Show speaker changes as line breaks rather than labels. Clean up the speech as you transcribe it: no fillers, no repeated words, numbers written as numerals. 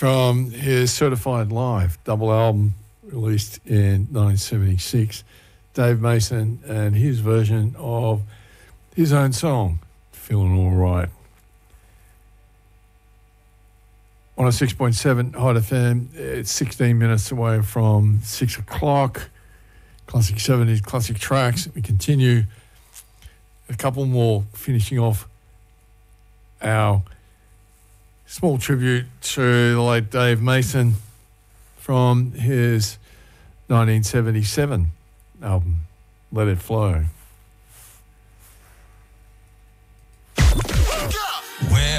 from his Certified Live double album released in 1976. Dave Mason and his version of his own song, Feeling All Right. 106.7 Hot FM. It's 16 minutes away from 6 o'clock. Classic 70s, classic tracks. We continue. A couple more, finishing off our small tribute to the late Dave Mason from his 1977 album, Let It Flow.
When